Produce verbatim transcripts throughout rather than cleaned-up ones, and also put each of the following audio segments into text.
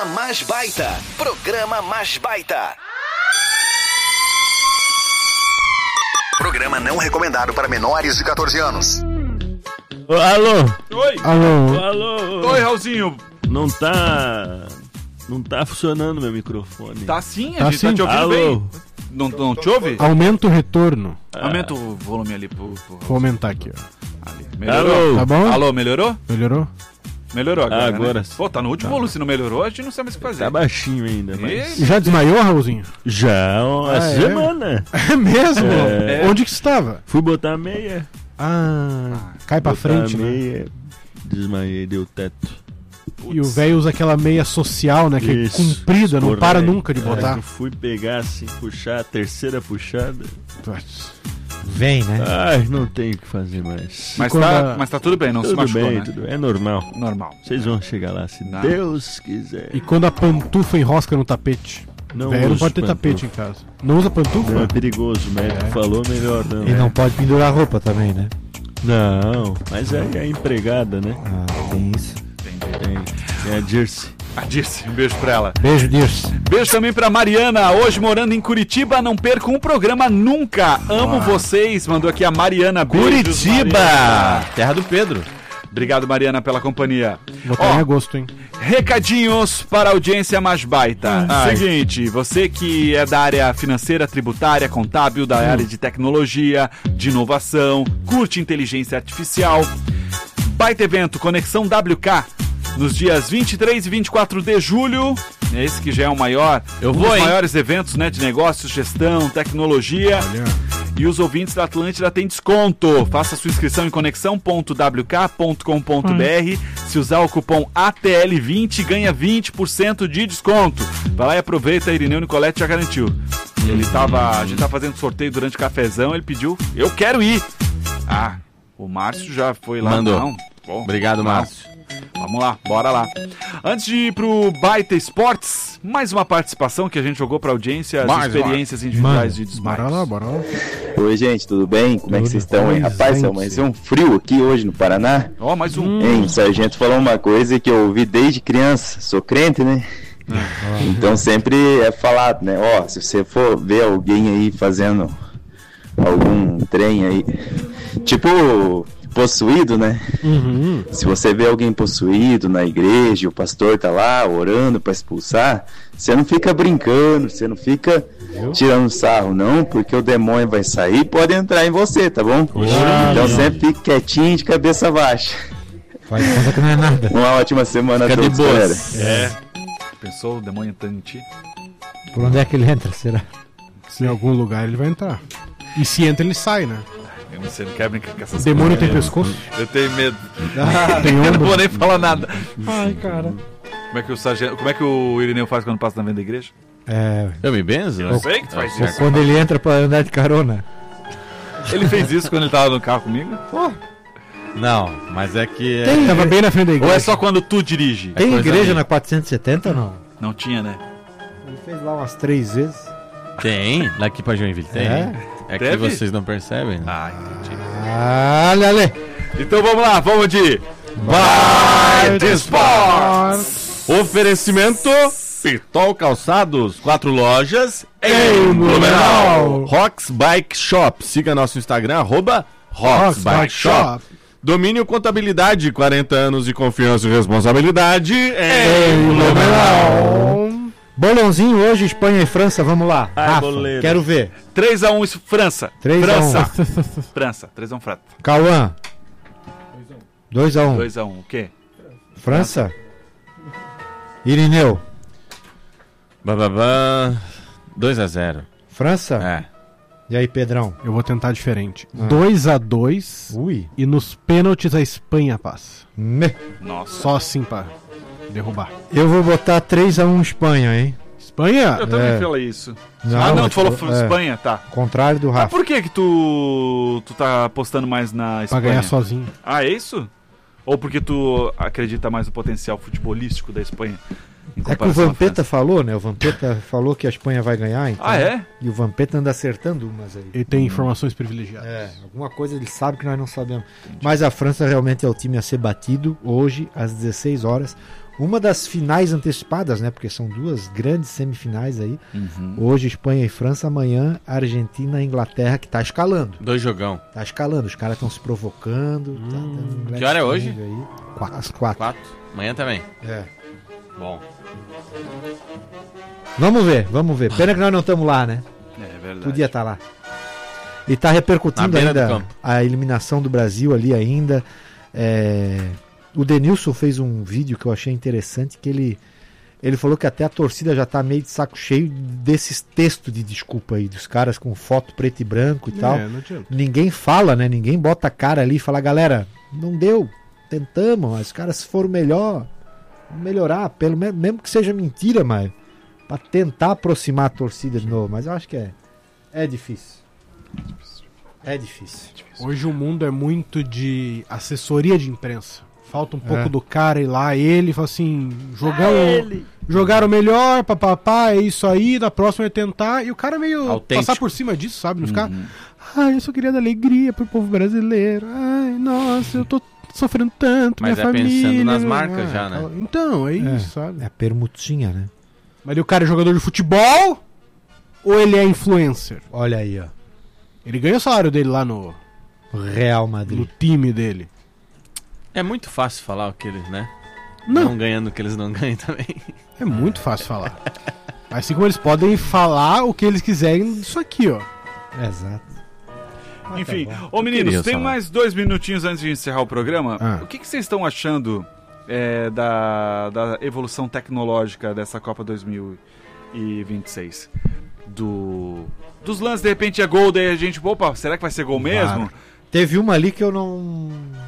Mais Baita. Programa Mais Baita. Programa não recomendado para menores de catorze anos. Alô? Oi. Alô? Alô? Oi, Raulzinho. Não tá... Não tá funcionando meu microfone. Tá sim, a Tá gente sim. tá te ouvindo Alô? bem. Não, não te ouve? Aumenta o retorno. Aumenta o volume ali pro... pro... Vou aumentar aqui, ó. Ali. Melhorou? Alô? Tá bom? Alô, melhorou? Melhorou? Melhorou agora, Ah, agora né? sim. Pô, tá no último volume, se não melhorou, a gente não sabe mais o que fazer. Tá baixinho ainda, mas... E- Já desmaiou, Raulzinho? Já uma Ah, é? semana. É mesmo? É. Onde que você estava? Fui botar meia. Ah, cai pra botar frente, né? meia, desmaiei, deu teto. E o velho usa aquela meia social, né? Que Isso, é comprida, não escorrega. para nunca de É, botar. eu fui pegar assim, puxar a terceira puxada. Vem, né? Ai, não tenho o que fazer mais. Mas, quando tá, a- mas tá tudo bem, não se tudo machucou, bem, né? tudo bem. É normal. Normal. Vocês vão chegar lá, se Não. Deus quiser. E quando a pantufa enrosca no tapete? Não Velho não uso pode ter pantufa. tapete em casa. Não usa pantufa? Não, é perigoso, o médico É. falou melhor não. E não pode pendurar roupa também, né? Não, mas é, é empregada, né? Ah, tem isso. Tem, tem a Jersey. A Dirce, um beijo pra ela. Beijo, Dirce. Beijo também pra Mariana, hoje morando em Curitiba, não percam um programa nunca. Amo vocês, mandou aqui a Mariana. Beijos, Curitiba! Mariana. Terra do Pedro. Obrigado, Mariana, pela companhia. Botar Ó, em agosto, hein? Recadinhos para a audiência mais baita. Ai. Seguinte, você que é da área financeira, tributária, contábil, da área de tecnologia, de inovação, curte inteligência artificial. Baita evento Conexão W K nos dias vinte e três e vinte e quatro de julho. Esse que já é o maior, Eu um vou, dos hein? maiores eventos, né, de negócios, gestão, tecnologia. E os ouvintes da Atlântida têm desconto. Faça sua inscrição em conexão ponto w k ponto com ponto b r. Se usar o cupom A T L vinte, ganha vinte por cento de desconto. Vai lá e aproveita, Irineu Nicolete já garantiu. Ele tava, a gente tava fazendo sorteio durante o cafezão, ele pediu, eu quero ir. Ah, o Márcio já foi lá. Mandou. Não. Bom, Obrigado, não. Márcio. Vamos lá, bora lá. Antes de ir pro Baita Esportes, mais uma participação que a gente jogou pra audiência, as Mais experiências Mano, individuais de desmaios. bora lá, bora lá. Oi, gente, tudo bem? Como é que Tudo. vocês estão aí? Oi, Rapaz, gente. amanheceu um frio aqui hoje no Paraná. Ó, mais um. Hein, o sargento falou uma coisa que eu ouvi desde criança. Sou crente, né? Então sempre é falado, né? Ó, se você for ver alguém aí fazendo algum trem aí, tipo possuído, né? Uhum. Se você vê alguém possuído na igreja, o pastor tá lá orando pra expulsar, você não fica brincando, você não fica tirando sarro, não, porque o demônio vai sair e pode entrar em você, tá bom? Então sempre fique quietinho de cabeça baixa. Faz conta que não é nada. Uma ótima semana a Fica de todos, galera. boas. É. Pensou o demônio entrando em ti? Por onde é que ele entra, será? Se em algum lugar ele vai entrar. E se entra, ele sai, né? Eu não sei, não quero brincar com essas Demônio tem coisas. pescoço? Eu tenho medo. Tem Eu não ombro? vou nem falar nada. Ai, cara. Como é que o sargento, como é que o Irineu faz quando passa na frente da igreja? É. Eu me benzo? Eu sei que tu faz Ou isso. quando ele entra pra andar de carona. Ele fez isso quando ele tava no carro comigo? Não, mas é que... Tem, tava bem na frente da igreja. Ou é só quando tu dirige? Tem coisa igreja minha. na quatrocentos e setenta ou não? Não tinha, né? Ele fez lá umas três vezes. Tem, daqui pra Joinville tem. É? É, que Teve? vocês não percebem, né? Ah, entendi. Olha ali. Então vamos lá, vamos de Baita Esportes! Oferecimento Pitol Calçados, quatro lojas em Blumenau. Rox Bike Shop, siga nosso Instagram, arroba Rox Bike Shop. Domínio Contabilidade, quarenta anos de confiança e responsabilidade em Blumenau. Bolãozinho hoje, Espanha e França, vamos lá. Ai, Rafa, boleiro. quero ver. três a um isso, França. três a um. França. França, três a um França. Cauã. dois a um. dois a um, o quê? França. Irineu. Bababá, dois a zero. França. É. E aí, Pedrão? Eu vou tentar diferente. dois a dois Ui. e nos pênaltis a Espanha passa. Me. Nossa. Só assim pra derrubar. Eu vou botar três a um Espanha, hein? Espanha? Eu também É. falei isso. Não, ah, não, mas tu falou é. Espanha, tá. Contrário do Mas Rafa. por que que tu, tu tá apostando mais na Pra Espanha? ganhar sozinho. Ah, é isso? Ou porque tu acredita mais no potencial futebolístico da Espanha? em É que o comparação à Vampeta França? falou, né? O Vampeta falou que a Espanha vai ganhar, então. Ah, é? E o Vampeta anda acertando umas aí. Ele tem informações privilegiadas. É, alguma coisa ele sabe que nós não sabemos. Mas a França realmente é o time a ser batido hoje, às dezesseis horas. Uma das finais antecipadas, né? Porque são duas grandes semifinais aí. Uhum. Hoje Espanha e França, amanhã Argentina e Inglaterra, que tá escalando. Dois jogão. Tá escalando, os caras estão se provocando. Hum. Tá dando um Que hora é hoje? aí. Quatro, às quatro. Quatro. Amanhã também. É. Bom. Vamos ver, vamos ver. Pena que nós não estamos lá, né? É verdade. Podia estar lá. E tá repercutindo Na beira do ainda campo. a eliminação do Brasil ali ainda. É... O Denilson fez um vídeo que eu achei interessante, que ele, ele falou que até a torcida já tá meio de saco cheio desses textos de desculpa aí, dos caras com foto preto e branco e tal. É, não adianta. Ninguém fala, né? Ninguém bota a cara ali e fala, galera, não deu, tentamos, os caras foram melhor, melhorar, pelo menos, mesmo que seja mentira, mas pra tentar aproximar a torcida de novo. Mas eu acho que é, é difícil. É difícil. Hoje o mundo é muito de assessoria de imprensa. Falta um pouco É. do cara ir lá, ele fala assim, jogamos, jogaram melhor, papapá, é isso aí, da próxima é tentar, e o cara meio Autêntico. passar por cima disso, sabe? Não ficar, ai, eu só queria dar alegria pro povo brasileiro, ai, nossa, eu tô sofrendo tanto, Mas minha é família. pensando nas ah, marcas já, né? Então, é É. isso, sabe? É a permutinha, né? Mas e o cara é jogador de futebol ou ele é influencer? Olha aí, ó. Ele ganha o salário dele lá no, Real no Madrid. time dele. É muito fácil falar o que eles, né? Não. Não ganhando o que eles não ganham também. É muito fácil falar. Assim como eles podem falar o que eles quiserem disso aqui, ó. Exato. Enfim, tá ô meninos, queria tem falar. mais dois minutinhos antes de encerrar o programa. Ah. O que, que vocês estão achando é, da, da evolução tecnológica dessa Copa dois mil e vinte e seis? Do, dos lances, de repente é gol, daí a gente, opa, será que vai ser gol mesmo? Teve uma ali que eu não...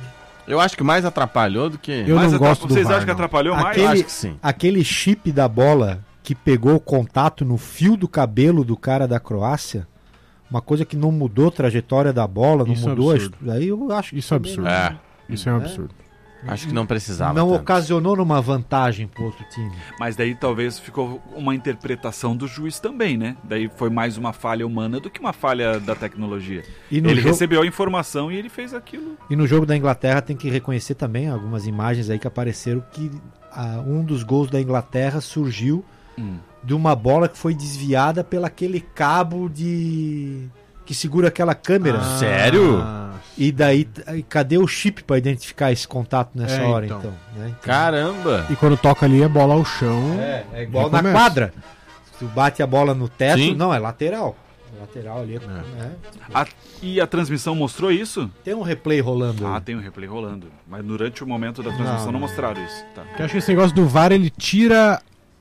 Eu acho que mais atrapalhou do que... Eu Mas não atra- gosto do Vocês V A R, acham que não. atrapalhou mais? Aquele- Eu acho que sim. Aquele chip da bola que pegou o contato no fio do cabelo do cara da Croácia, uma coisa que não mudou a trajetória da bola, não Isso é mudou... a absurdo. est- Aí eu acho que Isso é também absurdo. É, Isso é um absurdo. acho que não precisava não tanto. ocasionou numa vantagem pro outro time. Mas daí talvez ficou uma interpretação do juiz também, né? Daí foi mais uma falha humana do que uma falha da tecnologia. E no, Ele jogo, recebeu a informação e ele fez aquilo. e no jogo da Inglaterra tem que reconhecer também algumas imagens aí que apareceram que ah, um dos gols da Inglaterra surgiu Hum. de uma bola que foi desviada pelo aquele cabo de... que segura aquela câmera. Ah. Sério? E daí, aí, cadê o chip pra identificar esse contato nessa É, hora, então. então? né? Então, Caramba! E quando toca ali é bola ao chão. É, é igual Já na começa. quadra. Se tu bate a bola no teto, Sim. não, é lateral. Lateral ali. É. A- e a transmissão mostrou isso? Tem um replay rolando Ah, aí. tem um replay rolando. Mas durante o momento da transmissão não, Não. mostraram isso. Tá. Eu acho que esse negócio do V A R, ele tira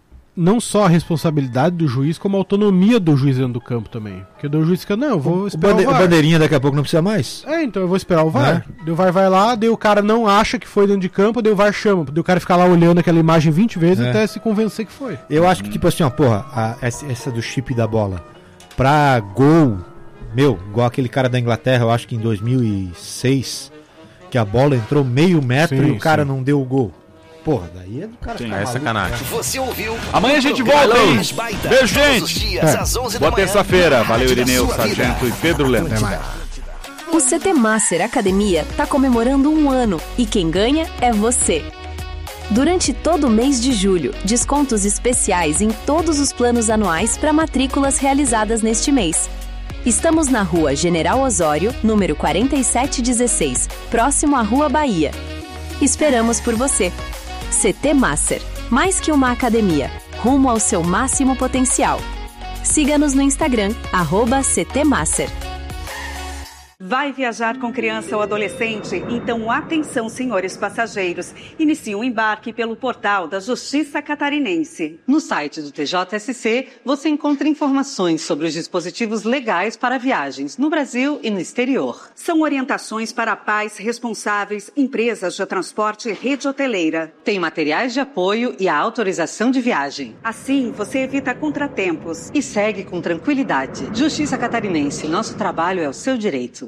não só a responsabilidade do juiz, como a autonomia do juiz dentro do campo também. Porque o juiz fica, não, eu vou O, esperar bande- o o V A R. bandeirinha daqui a pouco não precisa mais. É, então eu vou esperar o V A R. Daí o V A R vai lá, daí o cara não acha que foi dentro de campo, daí o V A R chama. Daí o cara fica lá olhando aquela imagem vinte vezes É. até se convencer que foi. Eu acho que, tipo assim, ó, porra, a- essa, essa do chip da bola, pra gol, meu, igual aquele cara da Inglaterra, eu acho que em dois mil e seis, que a bola entrou meio metro Sim, e o cara sim. não deu o gol. Porra, daí é do cara Sim, ficar É maluco, sacanagem. né? Você ouviu? Amanhã a gente Programa volta, hein? Mais Baita, Beijo, todos os gente. dias, É. às onze da Boa manhã, terça-feira. na Valeu, Rádio da Irineu, Sua Sargento Vida. e Pedro Lemos. Até mais. O C T Master Academia está comemorando um ano e quem ganha é você. Durante todo o mês de julho, descontos especiais em todos os planos anuais para matrículas realizadas neste mês. Estamos na Rua General Osório, número quarenta e sete dezesseis, próximo à Rua Bahia. Esperamos por você. C T Master, mais que uma academia, rumo ao seu máximo potencial. Siga-nos no Instagram, arroba C T Master. Vai viajar com criança ou adolescente? Então atenção, senhores passageiros. Inicie o embarque pelo portal da Justiça Catarinense. No site do T J S C, você encontra informações sobre os dispositivos legais para viagens no Brasil e no exterior. São orientações para pais responsáveis, empresas de transporte e rede hoteleira. Tem materiais de apoio e a autorização de viagem. Assim, você evita contratempos. E segue com tranquilidade. Justiça Catarinense, nosso trabalho é o seu direito.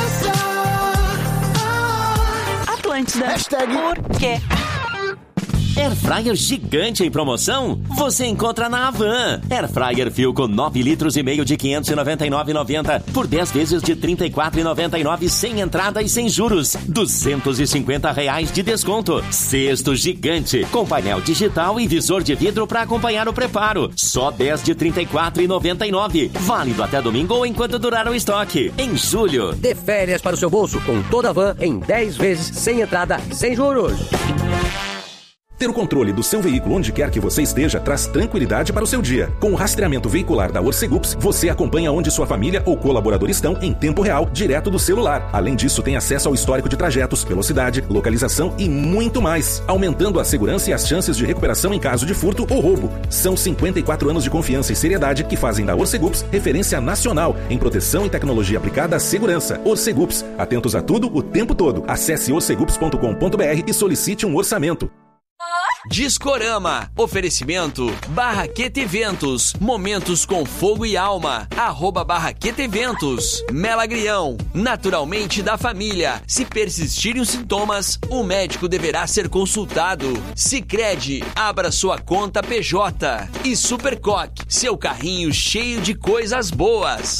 Atlântida. Hashtag Por quê? Airfryer gigante em promoção? Você encontra na Havan. Airfryer Philco nove litros e meio de quinhentos e noventa e nove reais e noventa centavos por dez vezes de trinta e quatro reais e noventa e nove centavos sem entrada e sem juros. duzentos e cinquenta reais de desconto. Cesto gigante com painel digital e visor de vidro para acompanhar o preparo. Só dez de trinta e quatro reais e noventa e nove centavos. Válido até domingo ou enquanto durar o estoque. Em julho. Dê férias para o seu bolso com toda a Van em dez vezes sem entrada e sem juros. Ter o controle do seu veículo onde quer que você esteja traz tranquilidade para o seu dia. Com o rastreamento veicular da Orcegups, você acompanha onde sua família ou colaborador estão em tempo real, direto do celular. Além disso, tem acesso ao histórico de trajetos, velocidade, localização e muito mais, aumentando a segurança e as chances de recuperação em caso de furto ou roubo. São cinquenta e quatro anos de confiança e seriedade que fazem da Orcegups referência nacional em proteção e tecnologia aplicada à segurança. Orcegups, atentos a tudo o tempo todo. Acesse orcegups ponto com ponto br e solicite um orçamento. Discorama, oferecimento Barraqueta Eventos, momentos com fogo e alma, arroba Barraqueta Eventos. Melagrião, naturalmente da família, se persistirem os sintomas, o médico deverá ser consultado. Sicredi, abra sua conta P J. E Supercoque, seu carrinho cheio de coisas boas.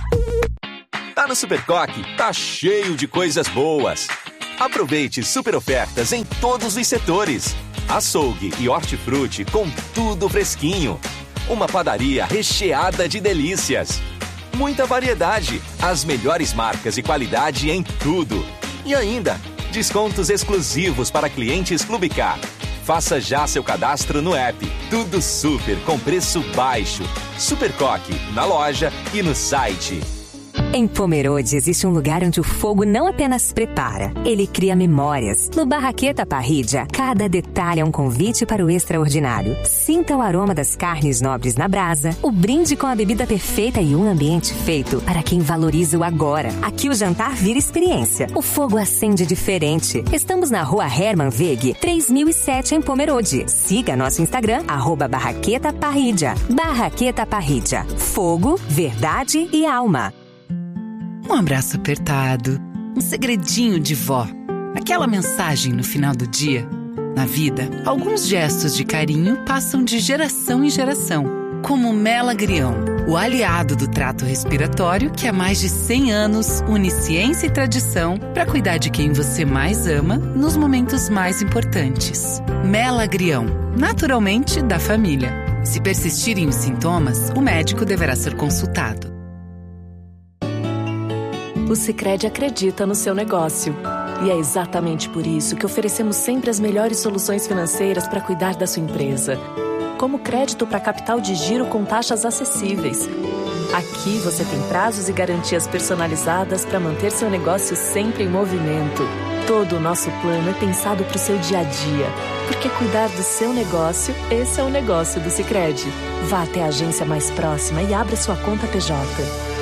Tá no Supercoque, tá cheio de coisas boas. Aproveite super ofertas em todos os setores. Açougue e hortifruti com tudo fresquinho. Uma padaria recheada de delícias. Muita variedade, as melhores marcas e qualidade em tudo. E ainda, descontos exclusivos para clientes Clube Car. Faça já seu cadastro no app. Tudo super com preço baixo. Supercoque, na loja e no site. Em Pomerode existe um lugar onde o fogo não apenas prepara, ele cria memórias. No Barraqueta Parrilla, cada detalhe é um convite para o extraordinário. Sinta o aroma das carnes nobres na brasa, o brinde com a bebida perfeita e um ambiente feito para quem valoriza o agora. Aqui o jantar vira experiência. O fogo acende diferente. Estamos na rua Hermann Wegg, três mil e sete em Pomerode. Siga nosso Instagram, arroba Barraqueta Parrilla. Barraqueta Parrilla. Fogo, verdade e alma. Um abraço apertado, um segredinho de vó, aquela mensagem no final do dia. Na vida, alguns gestos de carinho passam de geração em geração, como o Melagrião, o aliado do trato respiratório que há mais de cem anos une ciência e tradição para cuidar de quem você mais ama nos momentos mais importantes. Melagrião, naturalmente da família. Se persistirem os sintomas, o médico deverá ser consultado. O Sicredi acredita no seu negócio. E é exatamente por isso que oferecemos sempre as melhores soluções financeiras para cuidar da sua empresa. Como crédito para capital de giro com taxas acessíveis. Aqui você tem prazos e garantias personalizadas para manter seu negócio sempre em movimento. Todo o nosso plano é pensado para o seu dia a dia. Porque cuidar do seu negócio, esse é o negócio do Sicredi. Vá até a agência mais próxima e abra sua conta P J.